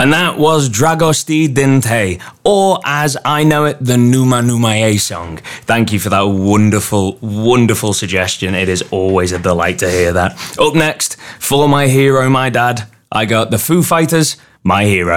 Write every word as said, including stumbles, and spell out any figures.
And that was Dragosti Dinte, or as I know it, the Numa Numaye song. Thank you for that wonderful, wonderful suggestion. It is always a delight to hear that. Up next, for my hero, my dad, I got the Foo Fighters, My Hero.